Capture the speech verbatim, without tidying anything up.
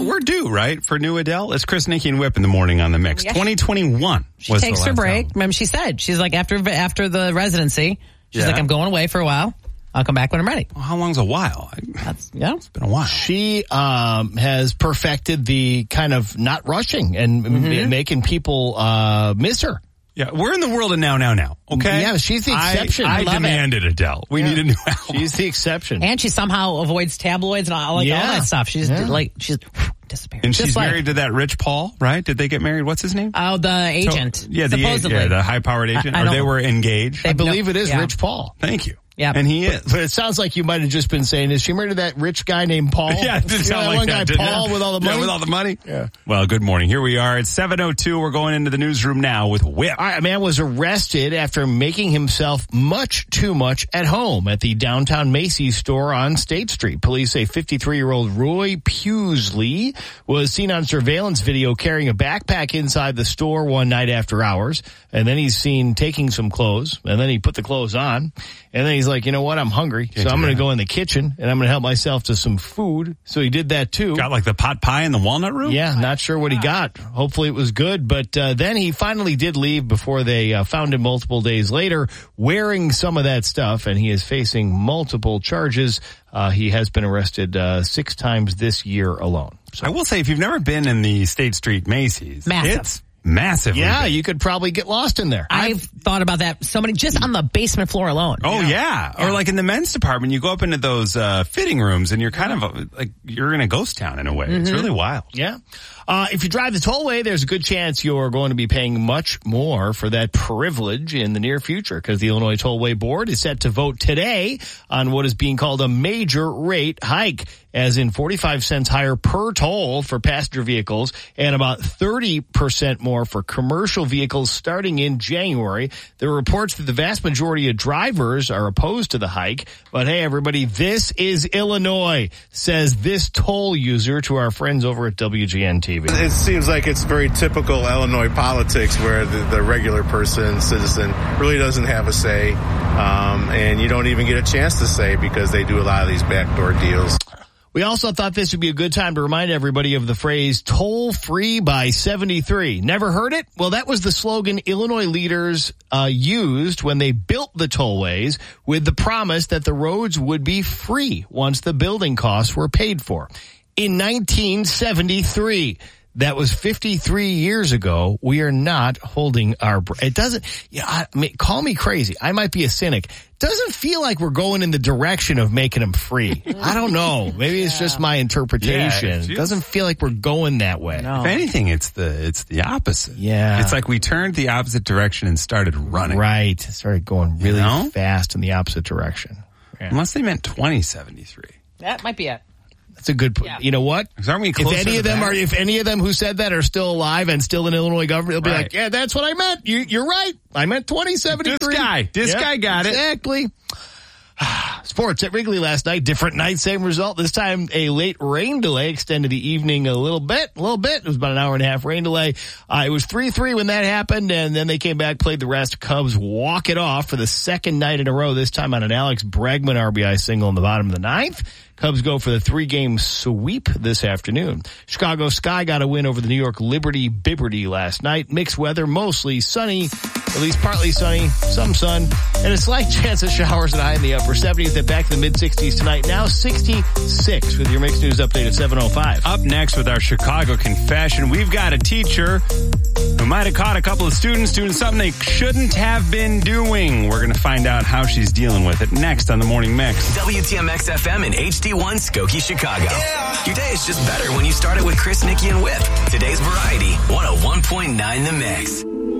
we're due, right, for new Adele? It's Chris, Nikki, and Whip in the morning on the mix. Yeah. twenty twenty-one She was takes the her last break. album. Remember, she said, she's like, after after the residency, she's Yeah. like, I'm going away for a while. I'll come back when I'm ready. Well, how long's a while? That's, yeah. It's been a while. She um, has perfected the kind of not rushing and Mm-hmm. m- making people uh, miss her. Yeah, we're in the world of now, now, now. Okay. Yeah, she's the exception. I, I, I love demanded Adele. We Yeah. need a new album. She's the exception. And she somehow avoids tabloids and all, like, Yeah. all that stuff. She's Yeah. like, she's disappeared. And Just she's like- married to that Rich Paul, right? Did they get married? What's his name? Oh, the agent. So- yeah, the, supposedly. yeah, the high-powered agent. I or don't- they were engaged. They- I believe no, it is yeah. Rich Paul. Thank you. Yeah. And he is. But it sounds like you might have just been saying, is she married to that rich guy named Paul? Yeah, it did You know sound that like one that, guy, didn't Paul, it? with all the Yeah, money? with all the money. Yeah. Well, good morning. Here we are. It's seven oh two. We're going into the newsroom now with Whip. All right, a man was arrested after making himself much too much at home at the downtown Macy's store on State Street. Police say fifty-three-year-old Roy Pewsley was seen on surveillance video carrying a backpack inside the store one night after hours. And then he's seen taking some clothes, and then he put the clothes on. And then he's like, you know what, I'm hungry, Can't so I'm do going to that. go in the kitchen, and I'm going to help myself to some food. So he did that, too. Got like the pot pie in the walnut room? Yeah, not sure what he got. Hopefully it was good. But uh, then he finally did leave before they uh, found him multiple days later wearing some of that stuff, and he is facing multiple charges. Uh, he has been arrested uh, six times this year alone. So, I will say, if you've never been in the State Street Macy's, Massive. it's massive. yeah, you could probably get lost in there. I've thought about that so many, just on the basement floor alone. Oh yeah. Yeah. Or like in the men's department, you go up into those uh, fitting rooms and you're kind of uh, like you're in a ghost town in a way. It's really wild. Yeah. Uh, if you drive the tollway, there's a good chance you're going to be paying much more for that privilege in the near future because the Illinois Tollway Board is set to vote today on what is being called a major rate hike, as in forty-five cents higher per toll for passenger vehicles and about thirty percent more for commercial vehicles starting in January. There are reports that the vast majority of drivers are opposed to the hike, but hey, everybody, this is Illinois, says this toll user to our friends over at W G N T V. It seems like it's very typical Illinois politics where the, the regular person, citizen, really doesn't have a say, um, and you don't even get a chance to say because they do a lot of these backdoor deals. We also thought this would be a good time to remind everybody of the phrase toll free by seventy-three. Never heard it? Well, that was the slogan Illinois leaders uh, used when they built the tollways, with the promise that the roads would be free once the building costs were paid for. In nineteen seventy-three, that was fifty-three years ago. We are not holding our breath. It doesn't, yeah, I mean, call me crazy. I might be a cynic. Doesn't feel like we're going in the direction of making them free. I don't know. Maybe it's just my interpretation. Yeah, it it feels- doesn't feel like we're going that way. No. If anything, it's the it's the opposite. Yeah. It's like we turned the opposite direction and started running. Right. Started going really You know? fast in the opposite direction. Yeah. Unless they meant twenty seventy-three. That might be it. That's a good, Yeah. you know what? 'Cause aren't we If closer any to of them that? are, if any of them who said that are still alive and still in Illinois government, they'll be Right. like, yeah, that's what I meant. You, you're right. I meant twenty seventy-three. This guy. This guy got it. Exactly. Sports at Wrigley last night. Different night, same result. This time a late rain delay extended the evening a little bit, a little bit. It was about an hour and a half rain delay. Uh, it was three three when that happened, and then they came back, played the rest. Cubs walk it off for the second night in a row, this time on an Alex Bregman R B I single in the bottom of the ninth. Cubs go for the three-game sweep this afternoon. Chicago Sky got a win over the New York Liberty Bibberty last night. Mixed weather, mostly sunny, at least partly sunny, some sun, and a slight chance of showers and high in the upper seventies. Then back to the mid-sixties tonight. Now sixty-six with your Mixed News Update at seven oh five. Up next with our Chicago confession, we've got a teacher who might have caught a couple of students doing something they shouldn't have been doing. We're going to find out how she's dealing with it next on the Morning Mix. W T M X F M and H D one Skokie, Chicago. Yeah. Your day is just better when you start it with Chris, Nikki, and Whip. Today's variety, one oh one point nine The Mix.